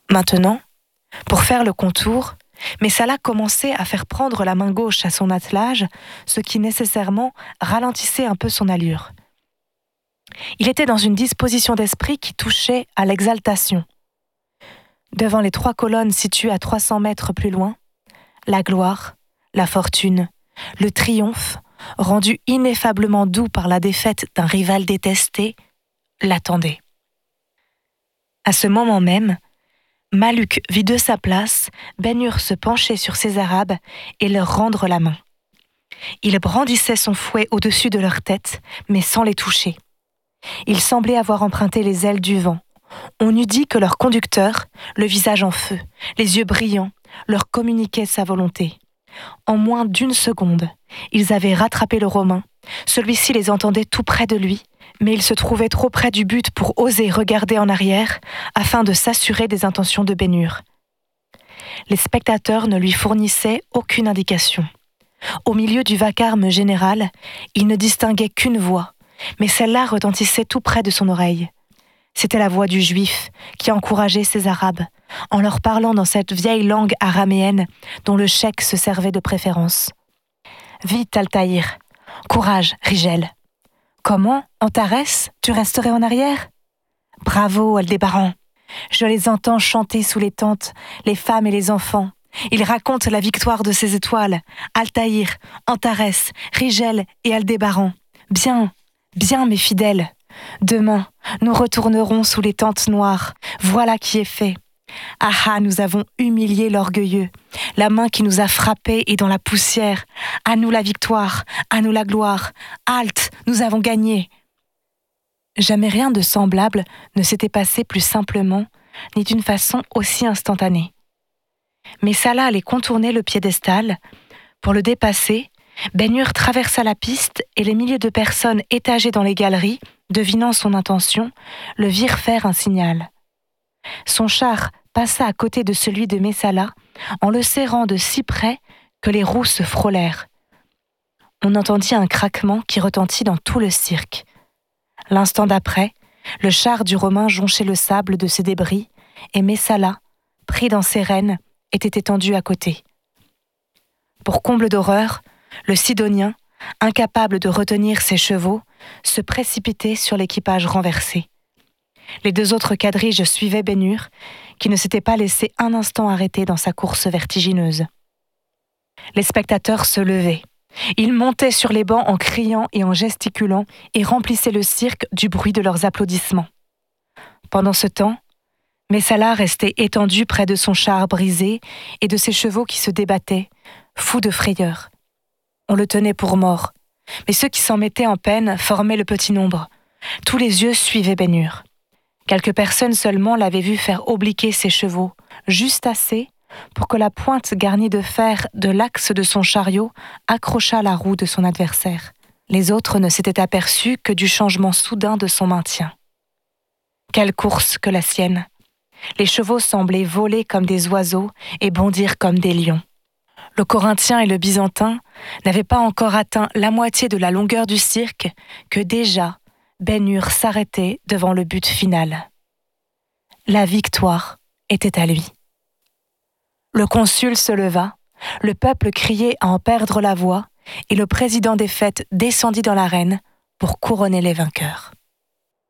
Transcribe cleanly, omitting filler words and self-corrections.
Maintenant, pour faire le contour, Messala commençait à faire prendre la main gauche à son attelage, ce qui nécessairement ralentissait un peu son allure. Il était dans une disposition d'esprit qui touchait à l'exaltation. Devant les 3 colonnes situées à 300 mètres plus loin, la gloire, la fortune, le triomphe, rendu ineffablement doux par la défaite d'un rival détesté, l'attendaient. À ce moment même, Maluk vit de sa place Ben-Hur se pencher sur ses Arabes et leur rendre la main. Il brandissait son fouet au-dessus de leur tête, mais sans les toucher. Il semblait avoir emprunté les ailes du vent. On eût dit que leur conducteur, le visage en feu, les yeux brillants, leur communiquait sa volonté. En moins d'1 seconde, ils avaient rattrapé le Romain. Celui-ci les entendait tout près de lui, mais il se trouvait trop près du but pour oser regarder en arrière afin de s'assurer des intentions de Ben-Hur. Les spectateurs ne lui fournissaient aucune indication. Au milieu du vacarme général, il ne distinguait qu'une voix, mais celle-là retentissait tout près de son oreille. C'était la voix du Juif qui encourageait ses Arabes, en leur parlant dans cette vieille langue araméenne dont le cheikh se servait de préférence. « Vite, Altaïr! Courage, Rigel! Comment, Antares, tu resterais en arrière? Bravo, Aldébaran! Je les entends chanter sous les tentes, les femmes et les enfants. Ils racontent la victoire de ces étoiles. Altaïr, Antares, Rigel et Aldébaran. Bien, bien, mes fidèles. Demain, nous retournerons sous les tentes noires. Voilà qui est fait. Ah ah, nous avons humilié l'orgueilleux. La main qui nous a frappés est dans la poussière. À nous la victoire, à nous la gloire. Halte, nous avons gagné. Jamais rien de semblable ne s'était passé plus simplement, ni d'une façon aussi instantanée. Messala allait contourner le piédestal. Pour le dépasser, Ben-Hur traversa la piste et les milliers de personnes étagées dans les galeries, devinant son intention, le virent faire un signal. Son char passa à côté de celui de Messala, en le serrant de si près que les roues se frôlèrent. On entendit un craquement qui retentit dans tout le cirque. L'instant d'après, le char du Romain jonchait le sable de ses débris et Messala, pris dans ses rênes, était étendu à côté. Pour comble d'horreur, le Sidonien, incapable de retenir ses chevaux, se précipitait sur l'équipage renversé. Les 2 autres quadriges suivaient Ben-Hur, qui ne s'était pas laissé un instant arrêter dans sa course vertigineuse. Les spectateurs se levaient. Ils montaient sur les bancs en criant et en gesticulant et remplissaient le cirque du bruit de leurs applaudissements. Pendant ce temps, Messala restait étendu près de son char brisé et de ses chevaux qui se débattaient, fous de frayeur. On le tenait pour mort, mais ceux qui s'en mettaient en peine formaient le petit nombre. Tous les yeux suivaient Ben-Hur. Quelques personnes seulement l'avaient vu faire obliquer ses chevaux, juste assez pour que la pointe garnie de fer de l'axe de son chariot accrochât la roue de son adversaire. Les autres ne s'étaient aperçus que du changement soudain de son maintien. Quelle course que la sienne! Les chevaux semblaient voler comme des oiseaux et bondir comme des lions. Le Corinthien et le Byzantin n'avaient pas encore atteint la moitié de la longueur du cirque que déjà Ben-Hur s'arrêtait devant le but final. La victoire était à lui. Le consul se leva, le peuple criait à en perdre la voix et le président des fêtes descendit dans l'arène pour couronner les vainqueurs.